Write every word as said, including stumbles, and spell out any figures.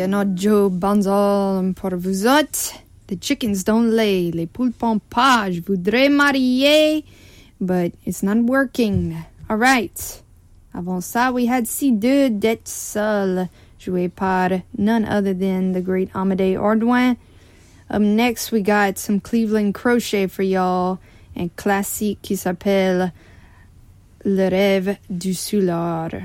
Notre Joe Banzol pour vous autres. The chickens don't lay, les poules pondent pas. Je voudrais marier, but it's not working. All right. Avant ça, we had Si deux d'être seul, joué par none other than the great Amédée Ordwin. Up next, we got some Cleveland Crochet for y'all, un classique qui s'appelle Le rêve du soulard.